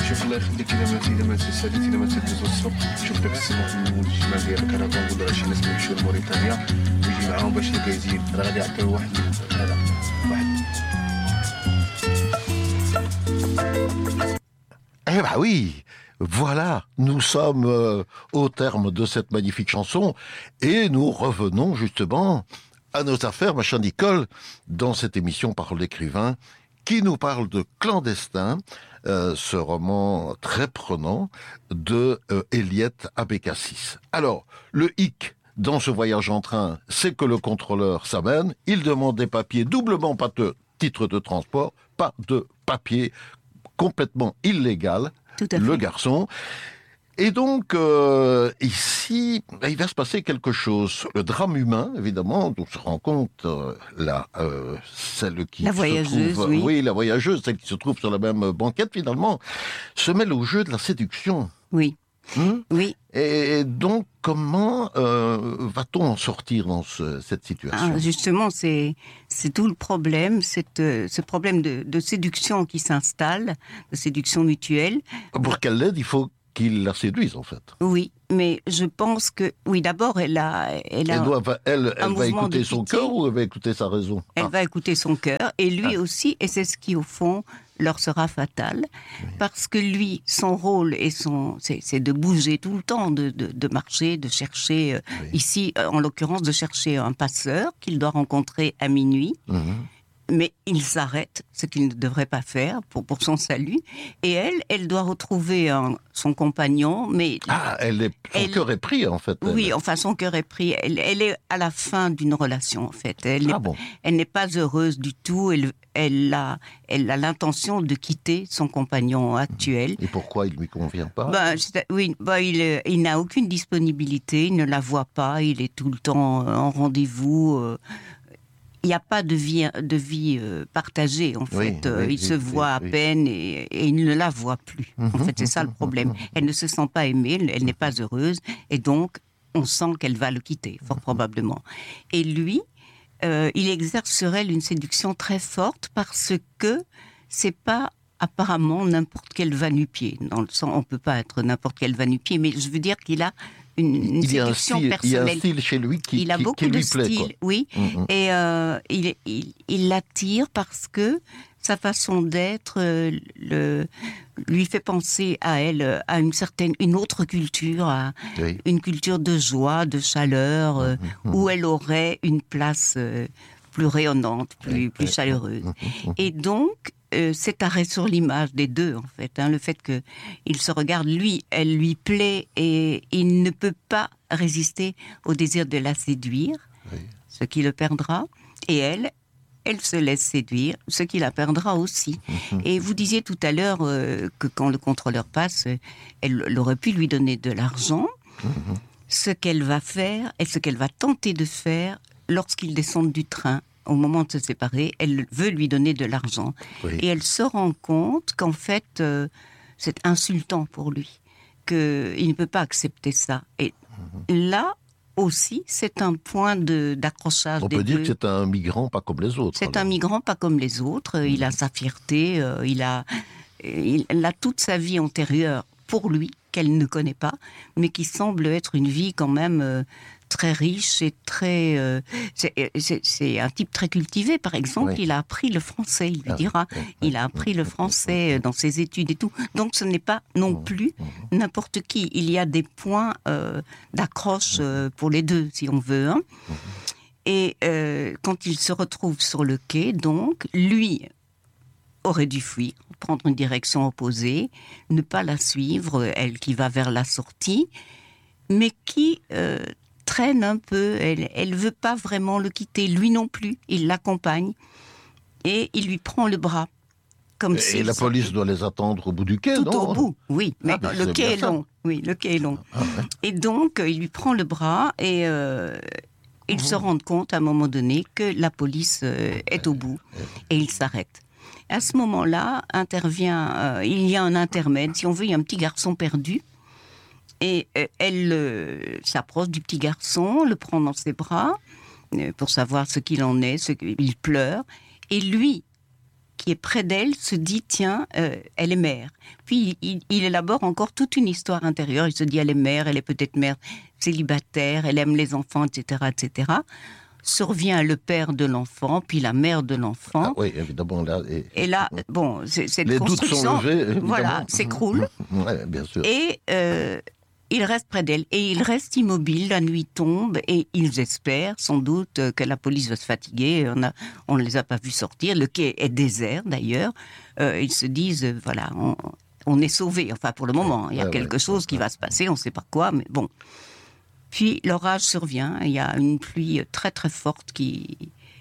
شوف الله يخليك اذا ما تساليت اذا ما تدوز السوق شوف داك السمك الجمال ديالك انا كنقول راه شي ناس كيمشيو لموريتانيا ويجي معاهم باش يكايزين راه غادي يعطيو واحد هذا واحد. Eh ben oui, voilà, nous sommes au terme de cette magnifique chanson et nous revenons justement à nos affaires, ma chère Nicole, dans cette émission Parole d'écrivain qui nous parle de Clandestin, ce roman très prenant de Eliette Abécassis. Alors, le hic dans ce voyage en train, c'est que le contrôleur s'amène, il demande des papiers doublement pas de titre de transport, pas de papier complètement illégal, le garçon. Et donc, ici, il va se passer quelque chose. Le drame humain, évidemment, on se rend compte, celle qui se trouve... Oui, la voyageuse, celle qui se trouve sur la même banquette, finalement, se mêle au jeu de la séduction. Oui. Oui. Et donc, comment va-t-on en sortir dans cette situation ? Justement, c'est tout le problème, ce problème de séduction qui s'installe, de séduction mutuelle. Pour qu'elle l'aide, il faut qu'il la séduise, en fait. Oui, mais je pense que... Oui, d'abord, elle va écouter son cœur ou elle va écouter sa raison ? Elle va écouter son cœur, et lui aussi, et c'est ce qui, au fond, leur sera fatal, parce que lui, son rôle, c'est de bouger tout le temps, de marcher, de chercher, ici, en l'occurrence, de chercher un passeur qu'il doit rencontrer à minuit. Mais il s'arrête, ce qu'il ne devrait pas faire pour son salut. Et elle doit retrouver son compagnon, mais... son cœur est pris, en fait. Oui, enfin, son cœur est pris. Elle est à la fin d'une relation, en fait. Elle n'est pas heureuse du tout. Elle a l'intention de quitter son compagnon actuel. Et pourquoi il ne lui convient pas ? Il n'a aucune disponibilité, il ne la voit pas, il est tout le temps en rendez-vous... Il n'y a pas de vie partagée, en fait. Il se voit à peine et il ne la voit plus. En fait, c'est ça le problème. Elle ne se sent pas aimée, elle n'est pas heureuse, et donc, on sent qu'elle va le quitter, fort probablement. Et lui, il exerce sur elle une séduction très forte parce que c'est pas apparemment n'importe quel va-nu-pied. Dans le sens, on peut pas être n'importe quel va-nu-pied, mais je veux dire qu'il a une séduction personnelle. Il y a un style chez lui qui a beaucoup de style, oui. Et il l'attire parce que sa façon d'être lui fait penser à elle, à une autre culture, une culture de joie, de chaleur, où elle aurait une place plus rayonnante, plus chaleureuse. Et donc, cet arrêt sur l'image des deux, en fait, le fait qu'il se regarde, lui, elle lui plaît et il ne peut pas résister au désir de la séduire, ce qui le perdra, et elle se laisse séduire, ce qui la perdra aussi. Et vous disiez tout à l'heure que quand le contrôleur passe, elle aurait pu lui donner de l'argent, ce qu'elle va faire et ce qu'elle va tenter de faire lorsqu'ils descendent du train. Au moment de se séparer, elle veut lui donner de l'argent. Et elle se rend compte qu'en fait, c'est insultant pour lui, qu'il ne peut pas accepter ça. Et là aussi, c'est un point d'accrochage des deux. On peut dire que c'est un migrant pas comme les autres. C'est un migrant pas comme les autres. Il a sa fierté, il a toute sa vie antérieure pour lui, qu'elle ne connaît pas, mais qui semble être une vie quand même... très riche et très... c'est un type très cultivé, par exemple. Il a appris le français, il lui dira. Il a appris le français dans ses études et tout. Donc ce n'est pas non plus n'importe qui. Il y a des points d'accroche pour les deux, si on veut. Et quand il se retrouve sur le quai, donc, lui aurait dû fuir, prendre une direction opposée, ne pas la suivre, elle qui va vers la sortie, mais qui... traîne un peu, elle veut pas vraiment le quitter, lui non plus, il l'accompagne et il lui prend le bras. Et la police doit les attendre au bout du quai, tout non ? Tout au bout, oui, mais le quai est long. Oui, le quai est long. Et donc, il lui prend le bras et ils se rendent compte à un moment donné que la police est au bout et ils s'arrêtent. À ce moment-là, il y a un intermède, si on veut, il y a un petit garçon perdu. Et elle s'approche du petit garçon, le prend dans ses bras pour savoir ce qu'il en est, il pleure. Et lui qui est près d'elle se dit, tiens, elle est mère. Puis il élabore encore toute une histoire intérieure. Il se dit, elle est mère, elle est peut-être mère célibataire, elle aime les enfants, etc., etc. Survient le père de l'enfant, puis la mère de l'enfant. Ah oui, évidemment. Là, et là, bon, cette les doutes construction, sont levés, évidemment. voilà, s'écroule. Oui, bien sûr. Et il reste près d'elle. Et il reste immobile, la nuit tombe, et ils espèrent sans doute que la police va se fatiguer. On ne les a pas vus sortir. Le quai est désert, d'ailleurs. Ils se disent, voilà, on est sauvés. Enfin, pour le moment, il y a quelque chose qui va se passer, on ne sait pas quoi, mais bon. Puis l'orage survient, il y a une pluie très très forte qui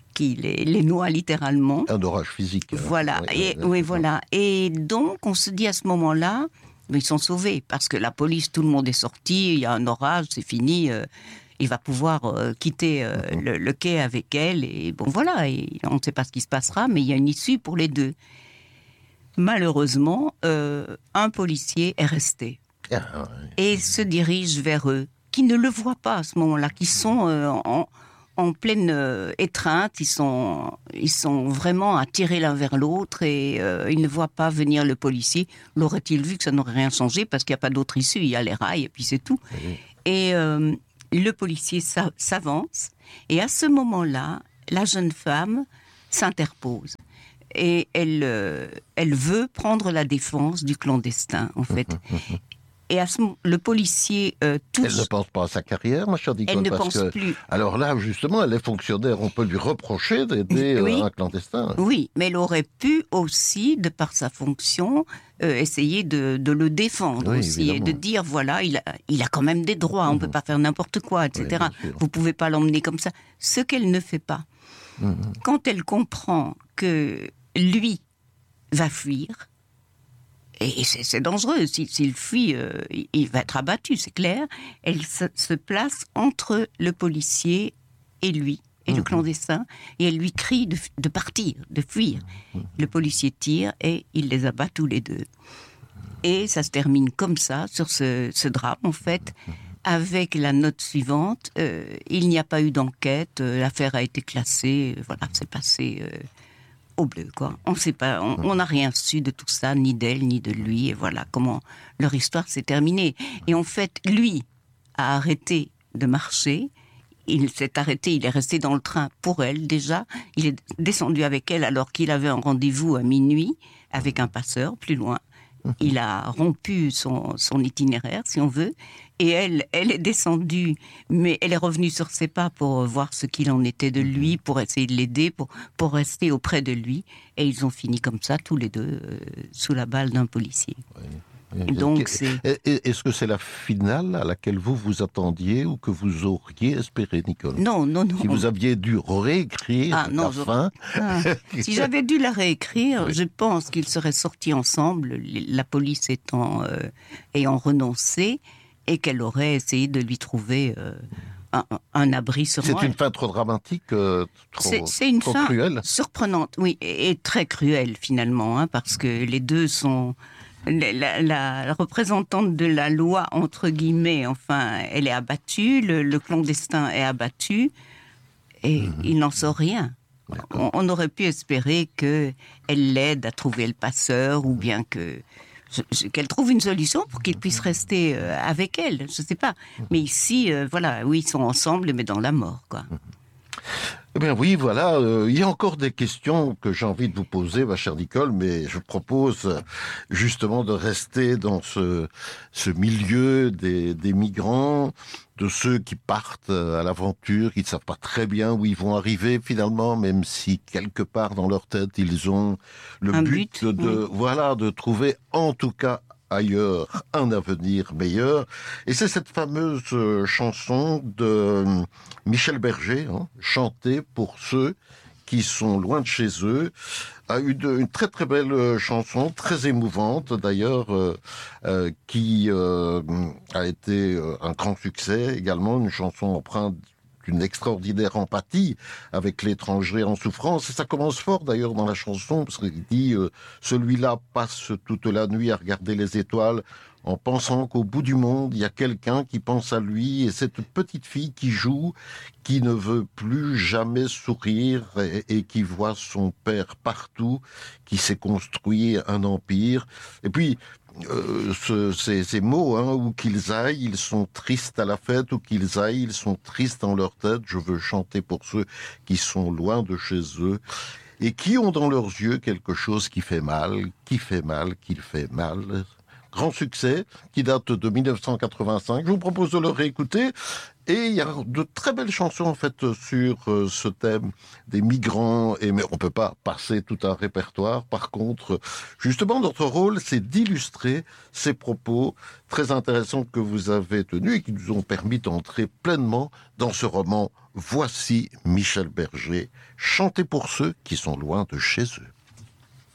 les noie littéralement. Un orage physique. Voilà, voilà. Et donc on se dit à ce moment-là, mais ils sont sauvés, parce que la police, tout le monde est sorti, il y a un orage, c'est fini, il va pouvoir quitter le quai avec elle, et bon voilà, et on ne sait pas ce qui se passera, mais il y a une issue pour les deux. Malheureusement, un policier est resté, et se dirige vers eux, qui ne le voient pas à ce moment-là, qui sont en pleine étreinte, ils sont vraiment attirés l'un vers l'autre et ils ne voient pas venir le policier. L'aurait-il vu que ça n'aurait rien changé parce qu'il n'y a pas d'autre issue, il y a les rails et puis c'est tout. Oui. Et le policier s'avance et à ce moment-là, la jeune femme s'interpose. Et elle veut prendre la défense du clandestin, en fait. Et le policier touche... Elle ne pense pas à sa carrière, ma chère Nicole, elle ne parce pense que, plus. alors là, justement, elle est fonctionnaire, on peut lui reprocher d'aider un clandestin. Oui, mais elle aurait pu aussi, de par sa fonction, essayer de le défendre aussi, évidemment. Et de dire, voilà, il a quand même des droits, on ne peut pas faire n'importe quoi, etc. Oui, vous ne pouvez pas l'emmener comme ça. Ce qu'elle ne fait pas. Quand elle comprend que lui va fuir, et c'est dangereux, s'il fuit, il va être abattu, c'est clair. Elle se place entre le policier et lui, et le clandestin, et elle lui crie de partir, de fuir. Le policier tire et il les abat tous les deux. Et ça se termine comme ça, sur ce drame, en fait, avec la note suivante. Il n'y a pas eu d'enquête, l'affaire a été classée, voilà, c'est passé... au bleu, quoi. On sait pas, on n'a rien su de tout ça, ni d'elle, ni de lui, et voilà comment leur histoire s'est terminée. Et en fait, lui a arrêté de marcher, il s'est arrêté, il est resté dans le train pour elle déjà, il est descendu avec elle alors qu'il avait un rendez-vous à minuit avec un passeur plus loin. Il a rompu son itinéraire, si on veut, et elle est descendue, mais elle est revenue sur ses pas pour voir ce qu'il en était de lui, pour essayer de l'aider, pour rester auprès de lui, et ils ont fini comme ça, tous les deux, sous la balle d'un policier. Oui. Donc, est-ce que c'est la finale à laquelle vous vous attendiez ou que vous auriez espéré, Nicole ? Non. Si vous aviez dû réécrire la fin... Si j'avais dû la réécrire, oui. Je pense qu'ils seraient sortis ensemble, la police ayant renoncé, et qu'elle aurait essayé de lui trouver... un abri sur moi. C'est une fin trop dramatique, c'est une trop fin cruelle. Surprenante, oui, et très cruelle finalement, hein, parce que les deux sont... La représentante de la loi, entre guillemets, enfin, elle est abattue, le clandestin est abattu, et il n'en sort rien. On aurait pu espérer qu'elle l'aide à trouver le passeur, ou bien qu'elle trouve une solution pour qu'il puisse rester avec elle, je ne sais pas. Mais ici, voilà, oui, ils sont ensemble, mais dans la mort, quoi. Eh bien oui, voilà, il y a encore des questions que j'ai envie de vous poser, ma chère Nicole, mais je propose justement de rester dans ce milieu des migrants, de ceux qui partent à l'aventure, qui ne savent pas très bien où ils vont arriver finalement, même si quelque part dans leur tête, ils ont le but de trouver en tout cas ailleurs un avenir meilleur. Et c'est cette fameuse chanson de Michel Berger, chantée pour ceux qui sont loin de chez eux, a eu une très très belle chanson, très émouvante d'ailleurs, qui a été un grand succès également, une chanson empreinte d'une extraordinaire empathie avec l'étranger en souffrance. Et ça commence fort d'ailleurs dans la chanson, parce qu'il dit celui-là passe toute la nuit à regarder les étoiles en pensant qu'au bout du monde, il y a quelqu'un qui pense à lui, et cette petite fille qui joue, qui ne veut plus jamais sourire et qui voit son père partout, qui s'est construit un empire. Et puis, ces mots, hein, où qu'ils aillent, ils sont tristes à la fête, où qu'ils aillent, ils sont tristes dans leur tête. Je veux chanter pour ceux qui sont loin de chez eux et qui ont dans leurs yeux quelque chose qui fait mal, qui fait mal, qui fait mal. Grand succès, qui date de 1985. Je vous propose de le réécouter. Et il y a de très belles chansons, en fait, sur ce thème des migrants. Mais on peut pas passer tout un répertoire. Par contre, justement, notre rôle, c'est d'illustrer ces propos très intéressants que vous avez tenus et qui nous ont permis d'entrer pleinement dans ce roman. Voici Michel Berger, chanté pour ceux qui sont loin de chez eux.